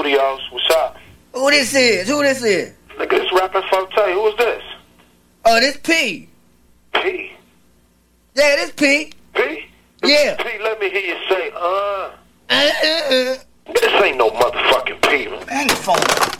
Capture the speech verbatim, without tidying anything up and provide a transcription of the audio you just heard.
Studios. What's up? Who this is? Who this is? Nigga, this rapping Forte. Who is this? Oh, this P. P. Yeah, this P. P? Yeah. P, let me hear you say, uh. Uh, uh, uh. This ain't no motherfucking P, man. Hang the phone.